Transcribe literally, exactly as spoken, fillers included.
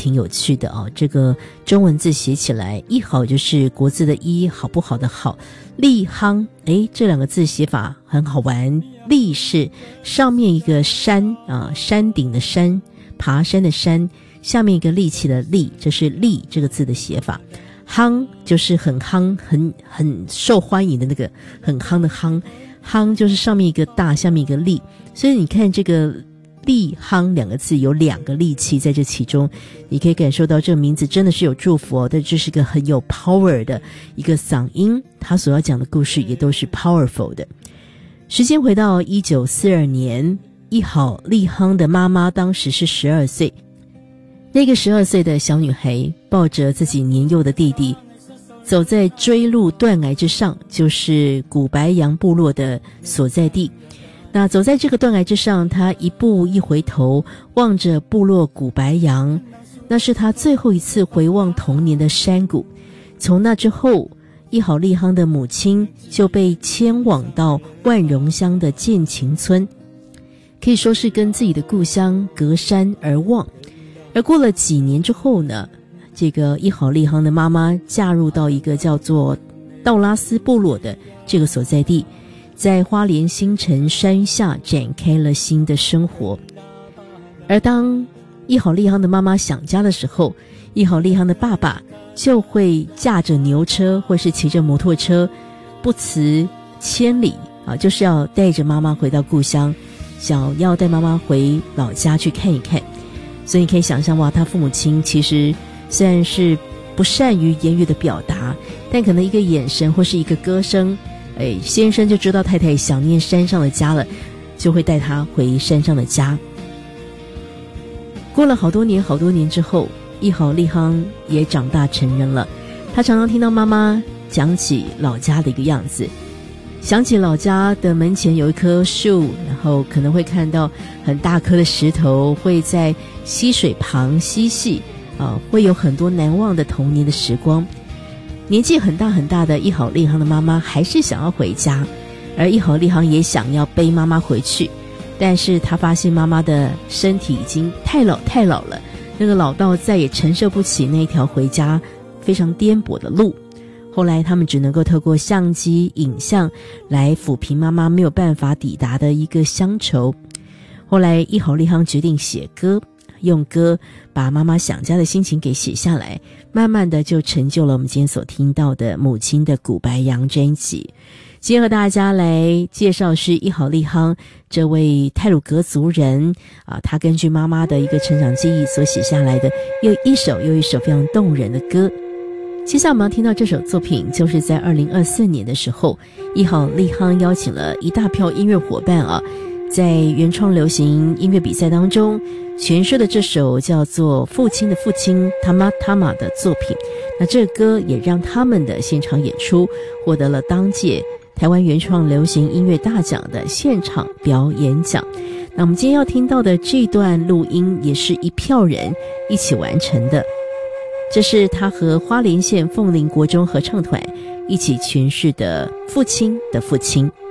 挺有趣的哦。这个中文字写起来，一好就是国字的一，好不好的好，立夯，诶，这两个字写法很好玩。立是上面一个山啊，山顶的山，爬山的山，下面一个力气的力，这是立这个字的写法。夯就是很夯，很很受欢迎的那个很夯的夯，夯就是上面一个大，下面一个力，所以你看这个立夯两个字有两个力气在这其中，你可以感受到这个名字真的是有祝福哦，但这是个很有 power 的一个嗓音，他所要讲的故事也都是 powerful 的。时间回到一九四二年，一好立夯的妈妈当时是十二岁，那个十二岁的小女孩抱着自己年幼的弟弟，走在追路断崖之上，就是古白杨部落的所在地。那走在这个断崖之上，她一步一回头望着部落古白杨，那是她最后一次回望童年的山谷。从那之后，一好立夯的母亲就被迁往到万荣乡的建琴村，可以说是跟自己的故乡隔山而望。而过了几年之后呢，这个一好立夯的妈妈嫁入到一个叫做道拉斯部落的这个所在地，在花莲新城山下展开了新的生活。而当一好立夯的妈妈想家的时候，一好立夯的爸爸就会驾着牛车或是骑着摩托车，不辞千里啊，就是要带着妈妈回到故乡，想要带妈妈回老家去看一看。所以你可以想象，哇，他父母亲其实虽然是不善于言语的表达，但可能一个眼神或是一个歌声，哎，先生就知道太太想念山上的家了，就会带他回山上的家。过了好多年好多年之后，一好立夯也长大成人了，他常常听到妈妈讲起老家的一个样子，想起老家的门前有一棵树，然后可能会看到很大颗的石头，会在溪水旁嬉戏啊，会有很多难忘的童年的时光。年纪很大很大的一好立夯的妈妈还是想要回家，而一好立夯也想要背妈妈回去，但是他发现妈妈的身体已经太老太老了，那个老到再也承受不起那一条回家非常颠簸的路。后来他们只能够透过相机影像来抚平妈妈没有办法抵达的一个乡愁。后来一好立夯决定写歌，用歌把妈妈想家的心情给写下来，慢慢的就成就了我们今天所听到的母亲的古白杨专辑。今天和大家来介绍是一好立夯这位太鲁阁族人啊，他根据妈妈的一个成长记忆所写下来的又一首又一首非常动人的歌。接下来我们要听到这首作品，就是在二零二四年的时候，一好立夯邀请了一大票音乐伙伴啊，在原创流行音乐比赛当中诠释的这首叫做《父亲的父亲》他妈他妈的作品。那这个歌也让他们的现场演出获得了当届台湾原创流行音乐大奖的现场表演奖。那我们今天要听到的这段录音也是一票人一起完成的，这是他和花莲县凤林国中合唱团一起诠释的《父亲的父亲》。